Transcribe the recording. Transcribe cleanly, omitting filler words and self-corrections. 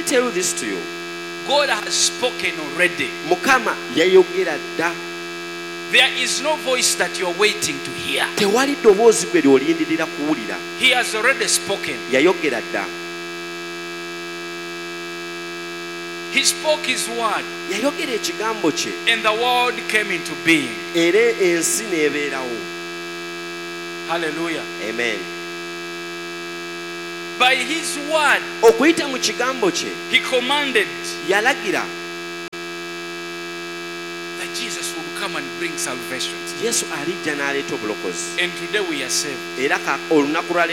tell you this to you. God has spoken already. Mukama yayogera dda. There is no voice that you're waiting to hear. Tewali ddoboozi gwe ly'olindirira kuwulira. He has already spoken. Yayogera dda. He spoke his word. Yayogera ekigambo kye. And the world came into being. Era ensi n'ebeerawo. Hallelujah. Amen. By his word, okuyita mu kigambo kye, he commanded yalagira that Jesus would come and bring salvation. Yesu alijja n'aleeta obulokozi. And today we are saved. Era olunaku lwa